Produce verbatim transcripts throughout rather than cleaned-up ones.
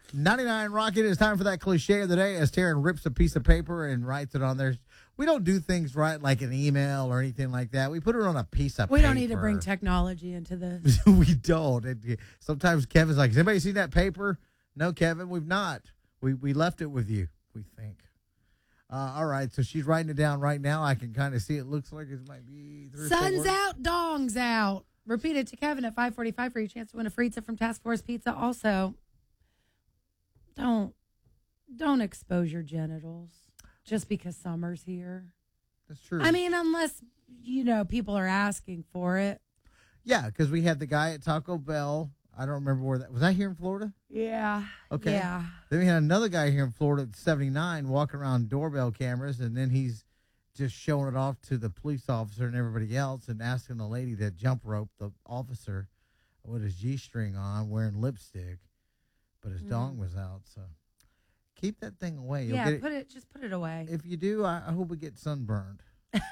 ninety-nine Rocket, it's time for that cliche of the day as Taryn rips a piece of paper and writes it on there. We don't do things right like an email or anything like that. We put it on a piece of we paper. We don't need to bring technology into this. We don't. It, sometimes Kevin's like, has anybody seen that paper? No, Kevin, we've not. We we left it with you, we think. Uh, all right, so she's writing it down right now. I can kind of see it. Looks like it might be three Sun's out, dong's out. Repeat it to Kevin at five forty-five for your chance to win a pizza from Task Force Pizza. Also, don't don't expose your genitals just because summer's here. That's true. I mean, unless, you know, people are asking for it. Yeah, because we had the guy at Taco Bell. I don't remember where that was. That here in Florida? Yeah. Okay. Yeah. Then we had another guy here in Florida at seventy-nine walking around doorbell cameras, and then he's just showing it off to the police officer and everybody else and asking the lady that jump rope the officer with his G-string on, wearing lipstick, but his mm. dong was out. So keep that thing away. You'll yeah, get put it. it. Just put it away. If you do, I, I hope we get sunburned.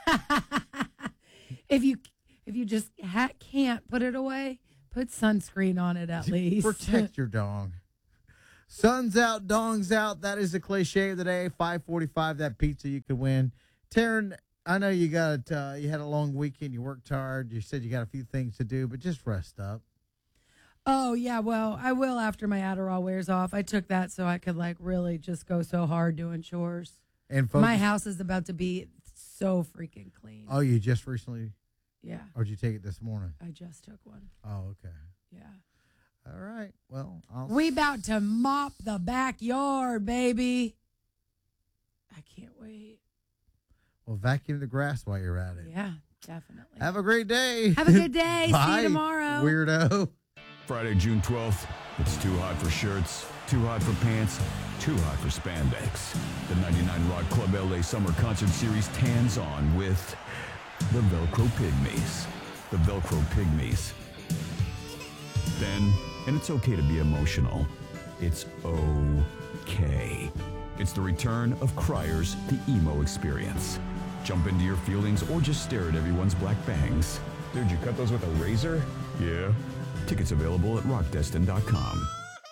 if you if you just ha- can't put it away, put sunscreen on it at least. Protect your dong. Sun's out, dong's out. That is the cliche of the day. five forty-five, that pizza you could win. Taryn, I know you got uh, you had a long weekend. You worked hard. You said you got a few things to do, but just rest up. Oh, yeah, well, I will after my Adderall wears off. I took that so I could, like, really just go so hard doing chores. And folks, my house is about to be so freaking clean. Oh, you just recently? Yeah. Or did you take it this morning? I just took one. Oh, okay. Yeah. All right. Well, I'll we about to mop the backyard, baby. I can't wait. Well, vacuum the grass while you're at it. Yeah, definitely. Have a great day. Have a good day. Bye, see you tomorrow. Weirdo. Friday, June twelfth. It's too hot for shirts, too hot for pants, too hot for spandex. The ninety-nine Rock Club L A Summer Concert Series tans on with the Velcro Pygmies. The Velcro Pygmies. Then, and it's okay to be emotional. It's okay. It's the return of Cryers, the emo experience. Jump into your feelings or just stare at everyone's black bangs. Dude, you cut those with a razor? Yeah. Tickets available at rock destin dot com.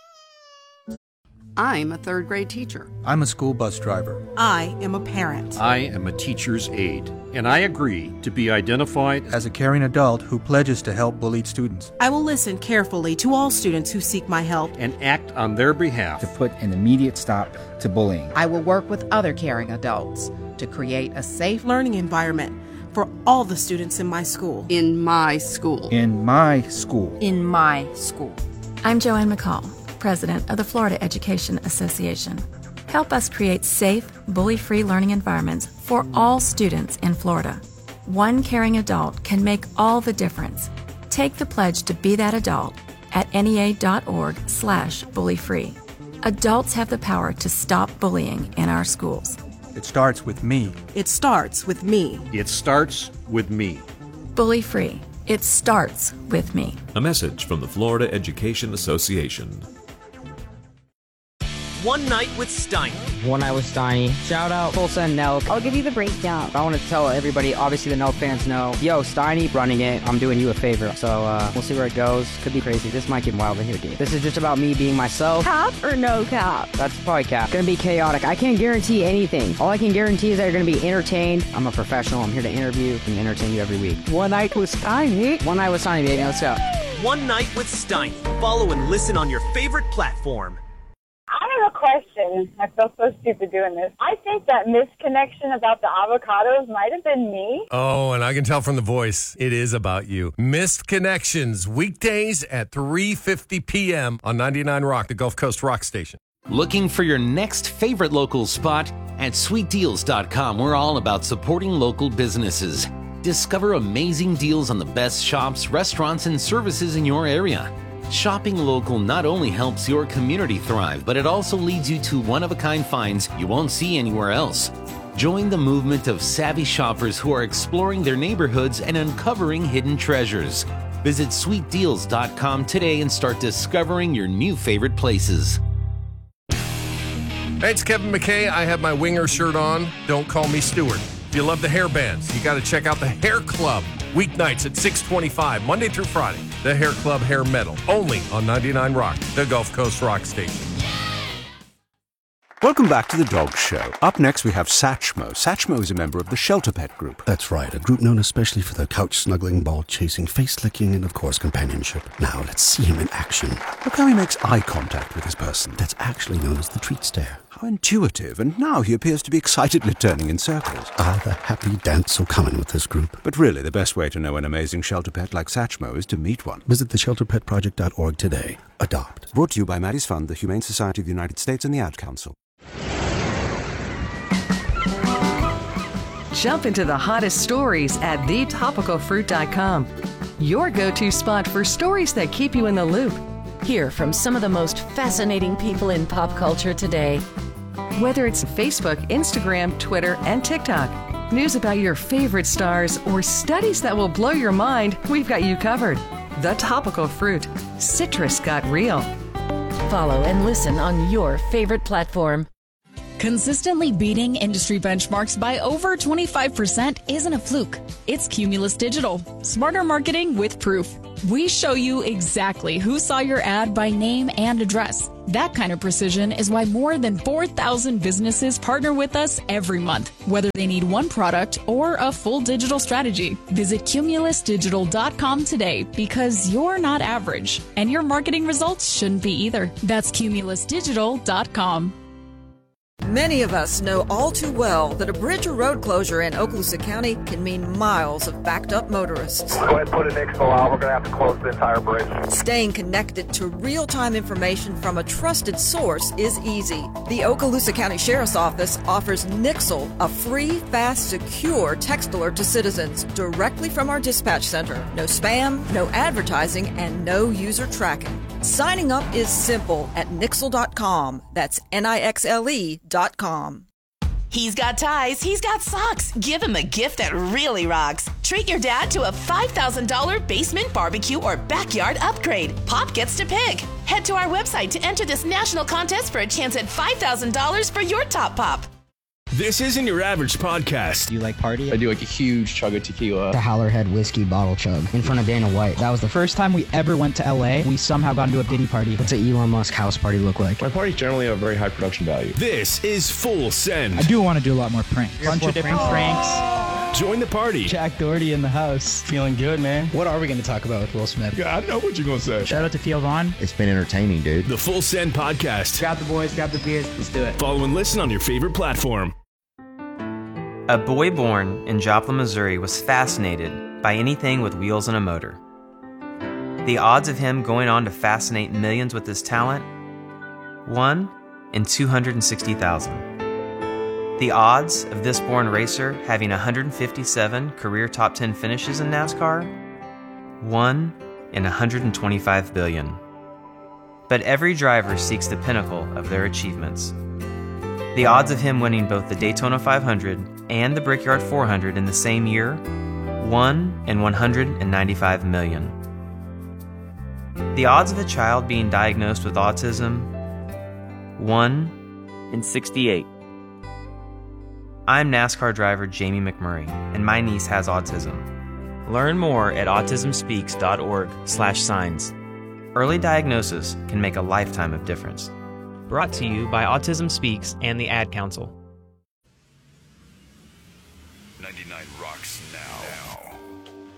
I'm a third grade teacher. I'm a school bus driver. I am a parent. I am a teacher's aide, and I agree to be identified as a caring adult who pledges to help bullied students. I will listen carefully to all students who seek my help and act on their behalf to put an immediate stop to bullying. I will work with other caring adults to create a safe learning environment for all the students in my school. In my school. In my school. In my school. I'm Joanne McCall, President of the Florida Education Association. Help us create safe, bully-free learning environments for all students in Florida. One caring adult can make all the difference. Take the pledge to be that adult at N E A dot org slash bully-free. Adults have the power to stop bullying in our schools. It starts with me. It starts with me. It starts with me. Bully-free. It starts with me. A message from the Florida Education Association. One Night with Steiny. One Night with Steiny. Shout out Tulsa and Nelk. I'll give you the breakdown. I want to tell everybody, obviously the Nelk fans know, yo, Steiny running it. I'm doing you a favor. So uh, we'll see where it goes. Could be crazy. This might get wild in here, dude. This is just about me being myself. Cap or no cap? That's probably cap. Gonna be chaotic. I can't guarantee anything. All I can guarantee is that you're gonna be entertained. I'm a professional. I'm here to interview and entertain you every week. One Night with Steiny. One Night with Steiny, baby. Let's go. One Night with Steiny. Follow and listen on your favorite platform. I have a question. I feel so stupid doing this. I think that misconnection about the avocados might have been me. Oh, and I can tell from the voice, it is about you. Missed Connections, weekdays at three fifty p.m. on ninety-nine Rock, the Gulf Coast Rock Station. Looking for your next favorite local spot? At sweet deals dot com, we're all about supporting local businesses. Discover amazing deals on the best shops, restaurants, and services in your area. Shopping local not only helps your community thrive, but it also leads you to one-of-a-kind finds you won't see anywhere else. Join the movement of savvy shoppers who are exploring their neighborhoods and uncovering hidden treasures. Visit sweet deals dot com today and start discovering your new favorite places. Hey, it's Kevin McKay. I have my Winger shirt on. Don't call me Stewart. If you love the hair bands, you got to check out the Hair Club. Weeknights at six twenty-five, Monday through Friday. The Hair Club Hair Metal, only on ninety-nine Rock, the Gulf Coast Rock Station. Welcome back to the Dog Show. Up next, we have Satchmo. Satchmo is a member of the Shelter Pet Group. That's right, a group known especially for their couch-snuggling, ball-chasing, face-licking, and, of course, companionship. Now, let's see him in action. Look how he makes eye contact with his person. That's actually known as the treat stare. How intuitive, and now he appears to be excitedly turning in circles. Ah, the happy dance so common with this group. But really, the best way to know an amazing shelter pet like Satchmo is to meet one. Visit the shelter pet project dot org today. Adopt. Brought to you by Maddie's Fund, the Humane Society of the United States, and the Ad Council. Jump into the hottest stories at the topical fruit dot com. Your go-to spot for stories that keep you in the loop. Hear from some of the most fascinating people in pop culture today. Whether it's Facebook, Instagram, Twitter, and TikTok, news about your favorite stars, or studies that will blow your mind, we've got you covered. The Topical Fruit. Citrus got real. Follow and listen on your favorite platform. Consistently beating industry benchmarks by over twenty-five percent isn't a fluke. It's Cumulus Digital. Smarter marketing with proof. We show you exactly who saw your ad by name and address. That kind of precision is why more than four thousand businesses partner with us every month, whether they need one product or a full digital strategy. Visit cumulus digital dot com today because you're not average, and your marketing results shouldn't be either. That's cumulus digital dot com. Many of us know all too well that a bridge or road closure in Okaloosa County can mean miles of backed-up motorists. Go ahead and put an X F O out. We're going to have to close the entire bridge. Staying connected to real-time information from a trusted source is easy. The Okaloosa County Sheriff's Office offers Nixle, a free, fast, secure text alert to citizens directly from our dispatch center. No spam, no advertising, and no user tracking. Signing up is simple at nixle dot com. That's N I X L E dot com. He's got ties, he's got socks. Give him a gift that really rocks. Treat your dad to a five thousand dollars basement barbecue or backyard upgrade. Pop gets to pick. Head to our website to enter this national contest for a chance at five thousand dollars for your top pop. This isn't your average podcast. Do you like party? I do like a huge chug of tequila. The Howlerhead whiskey bottle chug in front of Dana White. That was the first time we ever went to L A. We somehow got into a Diddy party. What's an Elon Musk house party look like? My parties generally have very high production value. This is Full Send. I do want to do a lot more pranks. A bunch of different pranks. pranks. Join the party. Jack Doherty in the house. Feeling good, man. What are we going to talk about with Will Smith? Yeah, I know what you're going to say. Shout out to Theo Vaughn. It's been entertaining, dude. The Full Send podcast. Grab the boys, grab the beers. Let's do it. Follow and listen on your favorite platform. A boy born in Joplin, Missouri was fascinated by anything with wheels and a motor. The odds of him going on to fascinate millions with his talent? one in two hundred sixty thousand. The odds of this born racer having one hundred fifty-seven career top ten finishes in NASCAR? one in one hundred twenty-five billion. But every driver seeks the pinnacle of their achievements. The odds of him winning both the Daytona five hundred and the Brickyard four hundred in the same year? one in one hundred ninety-five million. The odds of a child being diagnosed with autism? one in sixty-eight. I'm NASCAR driver Jamie McMurray, and my niece has autism. Learn more at autism speaks dot org slash signs. Early diagnosis can make a lifetime of difference. Brought to you by Autism Speaks and the Ad Council. ninety-nine